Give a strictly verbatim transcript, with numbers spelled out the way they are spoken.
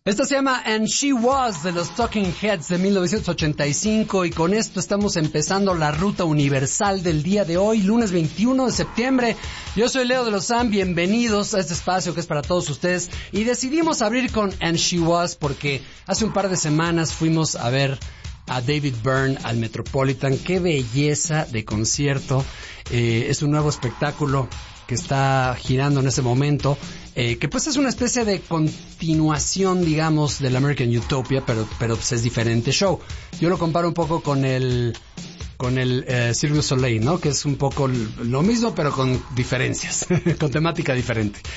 Esta se llama And She Was, de los Talking Heads, de mil novecientos ochenta y cinco, y con esto estamos empezando la ruta universal del día de hoy, lunes veintiuno de septiembre. Yo soy Leo de Lozán, bienvenidos a este espacio que es para todos ustedes, y decidimos abrir con And She Was porque hace un par de semanas fuimos a ver a David Byrne al Metropolitan. Qué belleza de concierto. Eh, es un nuevo espectáculo que está girando en ese momento, eh, que pues es una especie de continuación, digamos, del American Utopia, pero pero pues es diferente show. Yo lo comparo un poco con el con el eh, Cirque du Soleil, ¿no? Que es un poco lo mismo, pero con diferencias, con temática diferente.